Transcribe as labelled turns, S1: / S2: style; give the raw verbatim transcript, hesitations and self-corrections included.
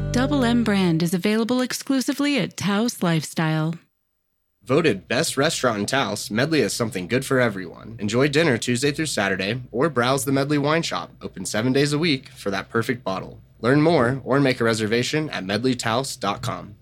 S1: Double M brand is available exclusively at Taos Lifestyle.
S2: Voted best restaurant in Taos, Medley has something good for everyone. Enjoy dinner Tuesday through Saturday, or browse the Medley Wine Shop, open seven days a week, for that perfect bottle. Learn more or make a reservation at medley taos dot com.